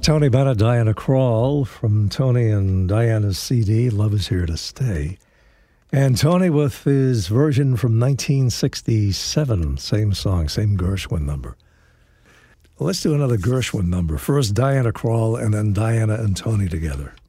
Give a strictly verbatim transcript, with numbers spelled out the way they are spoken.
Tony Bennett, Diana Krall from Tony and Diana's C D, Love Is Here to Stay. And Tony with his version from nineteen sixty-seven, same song, same Gershwin number. Let's do another Gershwin number. First Diana Krall and then Diana and Tony together.